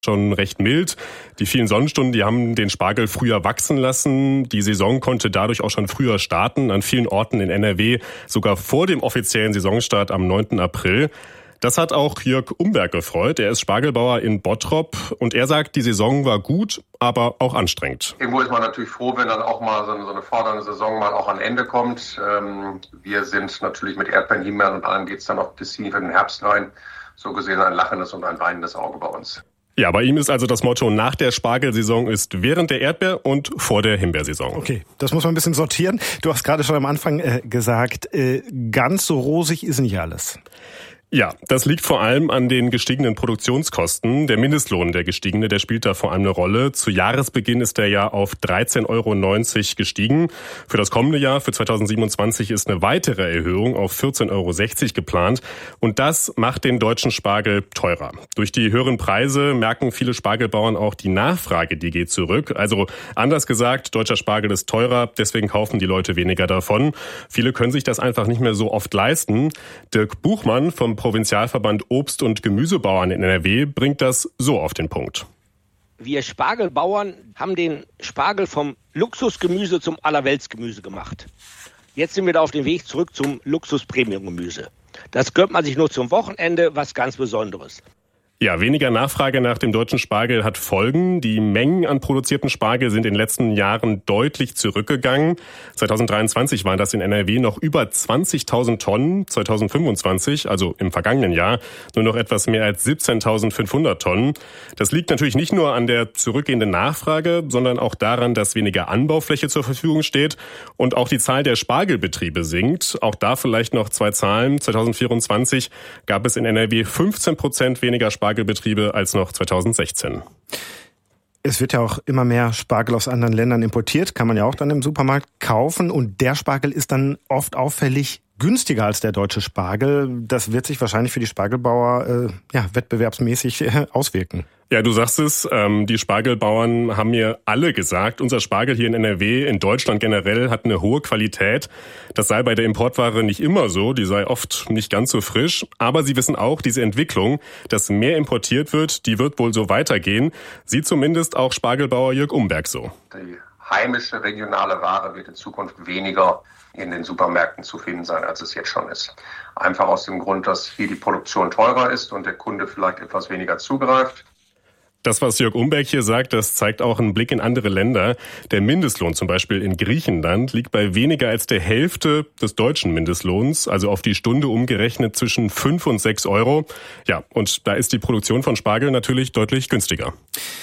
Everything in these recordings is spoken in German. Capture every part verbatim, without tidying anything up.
schon recht mild. Die vielen Sonnenstunden, die haben den Spargel früher wachsen lassen. Die Saison konnte dadurch auch schon früher starten. An vielen Orten in N R W sogar vor dem offiziellen Saisonstart am neunten April. Das hat auch Jörg Umberg gefreut. Er ist Spargelbauer in Bottrop und er sagt, die Saison war gut, aber auch anstrengend. Irgendwo ist man natürlich froh, wenn dann auch mal so eine, so eine fordernde Saison mal auch an Ende kommt. Ähm, wir sind natürlich mit Erdbeeren, Himbeeren und allem geht's dann auch bis in den Herbst rein. So gesehen ein lachendes und ein weinendes Auge bei uns. Ja, bei ihm ist also das Motto, nach der Spargelsaison ist während der Erdbeer- und vor der Himbeersaison. Okay, das muss man ein bisschen sortieren. Du hast gerade schon am Anfang äh, gesagt, äh, ganz so rosig ist nicht alles. Ja, das liegt vor allem an den gestiegenen Produktionskosten. Der Mindestlohn, der gestiegene, der spielt da vor allem eine Rolle. Zu Jahresbeginn ist der ja auf dreizehn Euro neunzig gestiegen. Für das kommende Jahr, für zweitausendsiebenundzwanzig, ist eine weitere Erhöhung auf vierzehn Euro sechzig geplant. Und das macht den deutschen Spargel teurer. Durch die höheren Preise merken viele Spargelbauern auch, die Nachfrage, die geht zurück. Also anders gesagt, deutscher Spargel ist teurer, deswegen kaufen die Leute weniger davon. Viele können sich das einfach nicht mehr so oft leisten. Dirk Buchmann vom Provinzialverband Obst- und Gemüsebauern in N R W bringt das so auf den Punkt. Wir Spargelbauern haben den Spargel vom Luxusgemüse zum Allerweltsgemüse gemacht. Jetzt sind wir da auf dem Weg zurück zum Luxus-Premium-Gemüse. Das gönnt man sich nur zum Wochenende, was ganz Besonderes. Ja, weniger Nachfrage nach dem deutschen Spargel hat Folgen. Die Mengen an produzierten Spargel sind in den letzten Jahren deutlich zurückgegangen. zweitausenddreiundzwanzig waren das in N R W noch über zwanzigtausend Tonnen. zweitausendfünfundzwanzig, also im vergangenen Jahr, nur noch etwas mehr als siebzehntausendfünfhundert Tonnen. Das liegt natürlich nicht nur an der zurückgehenden Nachfrage, sondern auch daran, dass weniger Anbaufläche zur Verfügung steht und auch die Zahl der Spargelbetriebe sinkt. Auch da vielleicht noch zwei Zahlen. zweitausendvierundzwanzig gab es in N R W fünfzehn Prozent weniger Spargelbetriebe als noch zweitausendsechzehn. Es wird ja auch immer mehr Spargel aus anderen Ländern importiert, kann man ja auch dann im Supermarkt kaufen. Und der Spargel ist dann oft auffällig günstiger als der deutsche Spargel. Das wird sich wahrscheinlich für die Spargelbauer äh, ja, wettbewerbsmäßig äh, auswirken. Ja, du sagst es, ähm, die Spargelbauern haben mir alle gesagt, unser Spargel hier in N R W, in Deutschland generell, hat eine hohe Qualität. Das sei bei der Importware nicht immer so, die sei oft nicht ganz so frisch. Aber sie wissen auch, diese Entwicklung, dass mehr importiert wird, die wird wohl so weitergehen. Sieht zumindest auch Spargelbauer Jörg Umberg so. Die heimische, regionale Ware wird in Zukunft weniger in den Supermärkten zu finden sein, als es jetzt schon ist. Einfach aus dem Grund, dass hier die Produktion teurer ist und der Kunde vielleicht etwas weniger zugreift. Das, was Jörg Umberg hier sagt, das zeigt auch einen Blick in andere Länder. Der Mindestlohn zum Beispiel in Griechenland liegt bei weniger als der Hälfte des deutschen Mindestlohns, also auf die Stunde umgerechnet zwischen fünf und sechs Euro. Ja, und da ist die Produktion von Spargel natürlich deutlich günstiger.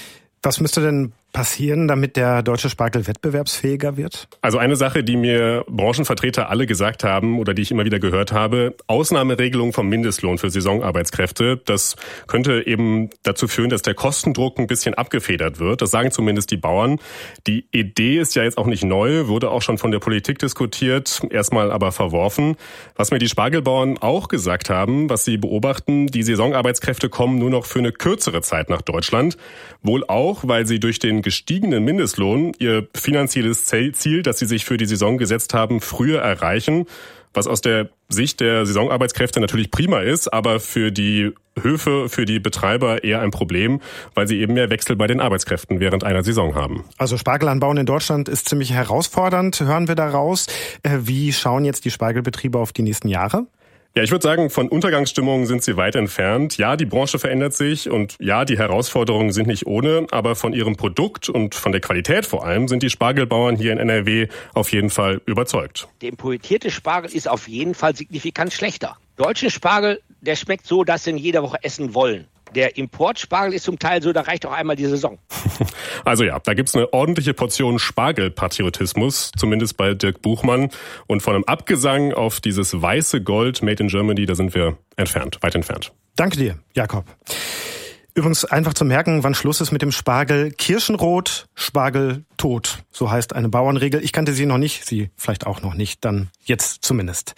Was müsste denn passieren, damit der deutsche Spargel wettbewerbsfähiger wird? Also eine Sache, die mir Branchenvertreter alle gesagt haben oder die ich immer wieder gehört habe, Ausnahmeregelung vom Mindestlohn für Saisonarbeitskräfte. Das könnte eben dazu führen, dass der Kostendruck ein bisschen abgefedert wird. Das sagen zumindest die Bauern. Die Idee ist ja jetzt auch nicht neu, wurde auch schon von der Politik diskutiert, erstmal aber verworfen. Was mir die Spargelbauern auch gesagt haben, was sie beobachten, die Saisonarbeitskräfte kommen nur noch für eine kürzere Zeit nach Deutschland. Wohl auch, weil sie durch den gestiegenen Mindestlohn ihr finanzielles Ziel, das sie sich für die Saison gesetzt haben, früher erreichen. Was aus der Sicht der Saisonarbeitskräfte natürlich prima ist, aber für die Höfe, für die Betreiber eher ein Problem, weil sie eben mehr Wechsel bei den Arbeitskräften während einer Saison haben. Also Spargel anbauen in Deutschland ist ziemlich herausfordernd, hören wir daraus. Wie schauen jetzt die Spargelbetriebe auf die nächsten Jahre? Ja, ich würde sagen, von Untergangsstimmungen sind sie weit entfernt. Ja, die Branche verändert sich und ja, die Herausforderungen sind nicht ohne, aber von ihrem Produkt und von der Qualität vor allem sind die Spargelbauern hier in N R W auf jeden Fall überzeugt. Der importierte Spargel ist auf jeden Fall signifikant schlechter. Deutscher Spargel, der schmeckt so, dass sie ihn jede Woche essen wollen. Der Importspargel ist zum Teil so, da reicht auch einmal die Saison. Also ja, da gibt's eine ordentliche Portion Spargelpatriotismus, zumindest bei Dirk Buchmann. Und von einem Abgesang auf dieses weiße Gold Made in Germany, da sind wir entfernt, weit entfernt. Danke dir, Jakob. Übrigens einfach zu merken, wann Schluss ist mit dem Spargel. Kirschenrot, Spargel tot. So heißt eine Bauernregel. Ich kannte sie noch nicht, sie vielleicht auch noch nicht, dann jetzt zumindest.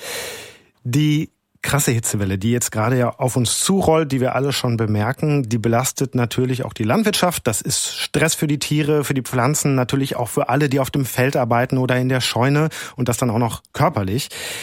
Die krasse Hitzewelle, die jetzt gerade ja auf uns zurollt, die wir alle schon bemerken, die belastet natürlich auch die Landwirtschaft. Das ist Stress für die Tiere, für die Pflanzen, natürlich auch für alle, die auf dem Feld arbeiten oder in der Scheune und das dann auch noch körperlich.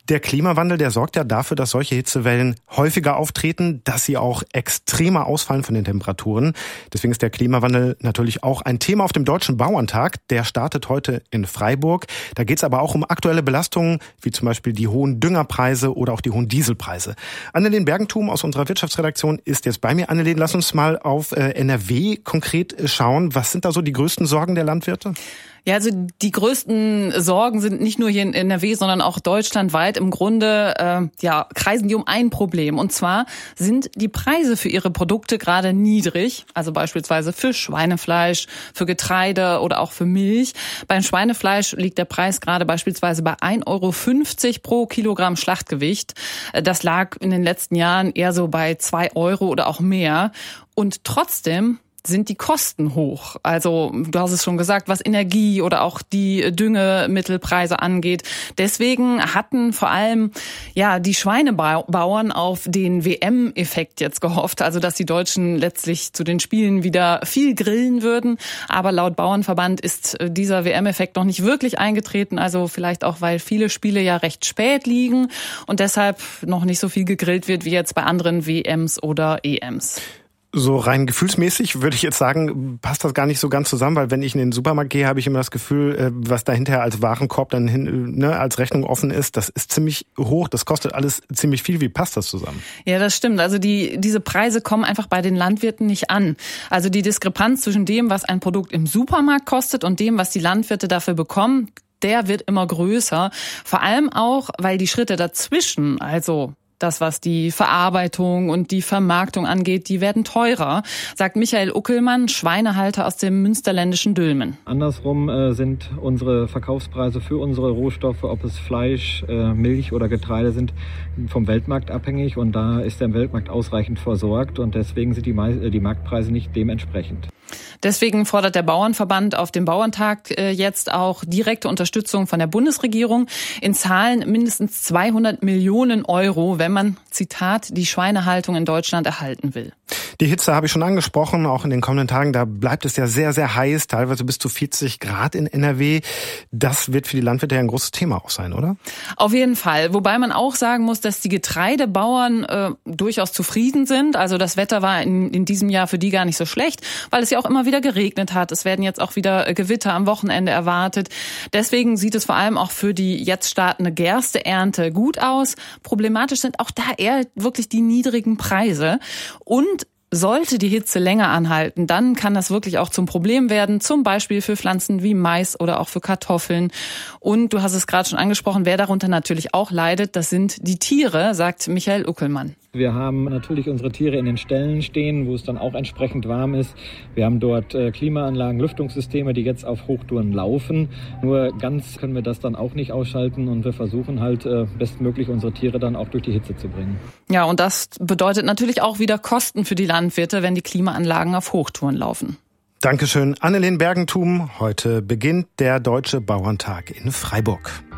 Der Klimawandel, der sorgt ja dafür, dass solche Hitzewellen häufiger auftreten, dass sie auch extremer ausfallen von den Temperaturen. Deswegen ist der Klimawandel natürlich auch ein Thema auf dem Deutschen Bauerntag. Der startet heute in Freiburg. Da geht es aber auch um aktuelle Belastungen, wie zum Beispiel die hohen Düngerpreise oder auch die hohen Dieselpreise. Annelien Bergentum aus unserer Wirtschaftsredaktion ist jetzt bei mir. Annelien, lass uns mal auf äh, N R W konkret schauen. Was sind da so die größten Sorgen der Landwirte? Ja, also die größten Sorgen sind nicht nur hier in N R W, sondern auch deutschlandweit. Im Grunde äh, ja, kreisen die um ein Problem. Und zwar sind die Preise für ihre Produkte gerade niedrig. Also beispielsweise für Schweinefleisch, für Getreide oder auch für Milch. Beim Schweinefleisch liegt der Preis gerade beispielsweise bei ein Euro fünfzig pro Kilogramm Schlachtgewicht. Das lag in den letzten Jahren eher so bei zwei Euro oder auch mehr. Und trotzdem sind die Kosten hoch. Also du hast es schon gesagt, was Energie oder auch die Düngemittelpreise angeht. Deswegen hatten vor allem ja die Schweinebauern auf den W M-Effekt jetzt gehofft, also dass die Deutschen letztlich zu den Spielen wieder viel grillen würden. Aber laut Bauernverband ist dieser W M-Effekt noch nicht wirklich eingetreten. Also vielleicht auch, weil viele Spiele ja recht spät liegen und deshalb noch nicht so viel gegrillt wird wie jetzt bei anderen W Ms oder E Ms. So rein gefühlsmäßig würde ich jetzt sagen, passt das gar nicht so ganz zusammen, weil wenn ich in den Supermarkt gehe, habe ich immer das Gefühl, was da hinterher als Warenkorb dann hin, ne, als Rechnung offen ist, das ist ziemlich hoch, das kostet alles ziemlich viel. Wie passt das zusammen? Ja, das stimmt. Also die diese Preise kommen einfach bei den Landwirten nicht an. Also die Diskrepanz zwischen dem, was ein Produkt im Supermarkt kostet und dem, was die Landwirte dafür bekommen, der wird immer größer. Vor allem auch, weil die Schritte dazwischen, also das, was die Verarbeitung und die Vermarktung angeht, die werden teurer, sagt Michael Uckelmann, Schweinehalter aus dem münsterländischen Dülmen. Andersrum äh, sind unsere Verkaufspreise für unsere Rohstoffe, ob es Fleisch, äh, Milch oder Getreide sind, vom Weltmarkt abhängig. Und da ist der Weltmarkt ausreichend versorgt und deswegen sind die, äh, die Marktpreise nicht dementsprechend. Deswegen fordert der Bauernverband auf dem Bauerntag jetzt auch direkte Unterstützung von der Bundesregierung in Zahlen mindestens zweihundert Millionen Euro, wenn man, Zitat, die Schweinehaltung in Deutschland erhalten will. Die Hitze habe ich schon angesprochen, auch in den kommenden Tagen, da bleibt es ja sehr, sehr heiß, teilweise bis zu vierzig Grad in N R W. Das wird für die Landwirte ja ein großes Thema auch sein, oder? Auf jeden Fall, wobei man auch sagen muss, dass die Getreidebauern äh, durchaus zufrieden sind. Also das Wetter war in, in diesem Jahr für die gar nicht so schlecht, weil es ja auch immer wieder geregnet hat. Es werden jetzt auch wieder Gewitter am Wochenende erwartet. Deswegen sieht es vor allem auch für die jetzt startende Gersteernte gut aus. Problematisch sind auch da eher wirklich die niedrigen Preise. Und sollte die Hitze länger anhalten, dann kann das wirklich auch zum Problem werden, zum Beispiel für Pflanzen wie Mais oder auch für Kartoffeln. Und du hast es gerade schon angesprochen, wer darunter natürlich auch leidet, das sind die Tiere, sagt Michael Uckelmann. Wir haben natürlich unsere Tiere in den Ställen stehen, wo es dann auch entsprechend warm ist. Wir haben dort äh, Klimaanlagen, Lüftungssysteme, die jetzt auf Hochtouren laufen. Nur ganz können wir das dann auch nicht ausschalten und wir versuchen halt äh, bestmöglich unsere Tiere dann auch durch die Hitze zu bringen. Ja, und das bedeutet natürlich auch wieder Kosten für die Landwirte, wenn die Klimaanlagen auf Hochtouren laufen. Dankeschön, Annelien Bergentum. Heute beginnt der Deutsche Bauerntag in Freiburg.